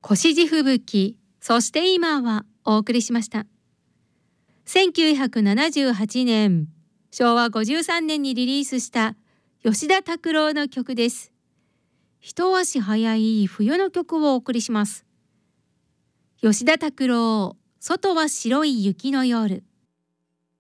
越路吹雪、そして今はお送りしました。1978年、昭和53年にリリースした吉田拓郎の曲です。一足早い冬の曲をお送りします。吉田拓郎、外は白い雪の夜。